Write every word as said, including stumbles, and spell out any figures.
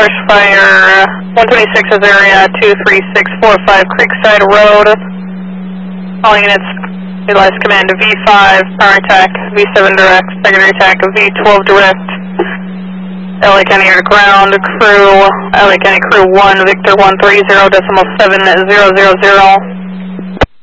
brush fire, one twenty-six is area two three six four five Creekside Road. All units, utilize command V five, power attack, V seven direct, secondary attack, V twelve direct. L A County Air to Ground, crew, L A County Crew one, Victor one three zero decimal seven zero zero zero.